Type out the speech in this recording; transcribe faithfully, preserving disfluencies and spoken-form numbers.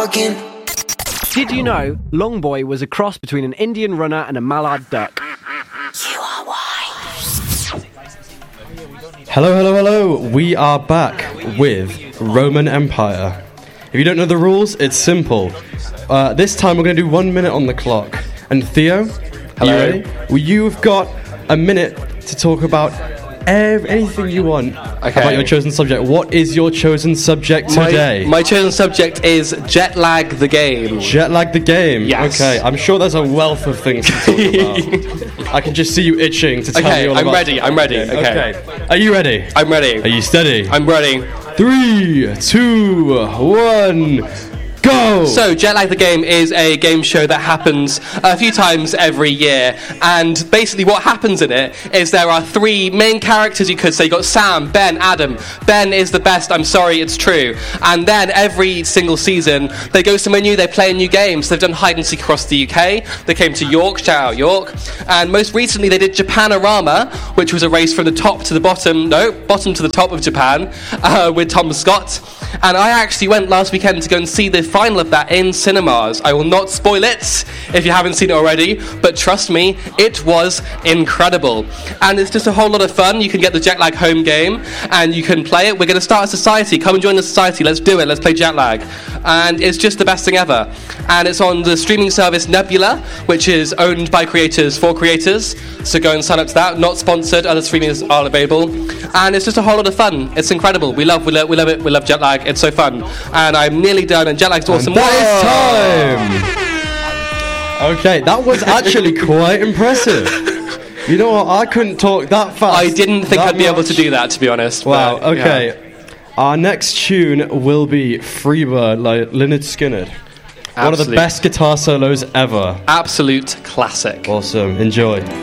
talking. Did you know Longboy was a cross between an Indian runner and a mallard duck? You are why. Hello, hello, hello. We are back with Roman Empire. If you don't know the rules, it's simple. Uh, this time we're going to do one minute on the clock. And Theo, Hello. you ready? Well, you've got a minute to talk about ev- anything you want Okay. about your chosen subject. What is your chosen subject My, today? my chosen subject is Jet Lag the Game. Jet lag the game. Yes. Okay, I'm sure there's a wealth of things to talk about. I can just see you itching to tell Okay, me all I'm about ready, I'm ready, okay. Okay. Are you ready? I'm ready. Are you steady? I'm ready. Three, two, one, go! So, Jet Lag the Game is a game show that happens a few times every year, and basically what happens in it is there are three main characters, you could say. You've got Sam, Ben, Adam. Ben is the best, I'm sorry, it's true. And then every single season, they go somewhere new, they play a new game. So they've done hide and seek across the U K, they came to York, shout out York, and most recently they did Japanorama, which was a race from the top to the bottom, no, bottom to the top of Japan, uh, with Tom Scott. And I actually went last weekend to go and see the final of that in cinemas. I will not spoil it if you haven't seen it already, but trust me, it was incredible. And it's just a whole lot of fun. You can get the Jet Lag home game and you can play it. We're going to start a society. Come and join the society. Let's do it. Let's play Jet Lag. And it's just the best thing ever. And it's on the streaming service Nebula, which is owned by creators for creators. So go and sign up to that. Not sponsored. Other streamings are available. And it's just a whole lot of fun. It's incredible. We love, we love, we love it. We love Jet Lag. It's so fun. And I'm nearly done. And Jet Lag's awesome. And that is time! Okay, that was actually quite impressive. You know what, I couldn't talk that fast. I didn't think that I'd be able much. to do that, to be honest. Wow, but, okay. yeah. Our next tune will be Freebird by Lynyrd Skynyrd. One of the Absolute. best guitar solos ever. Absolute classic. Awesome, enjoy.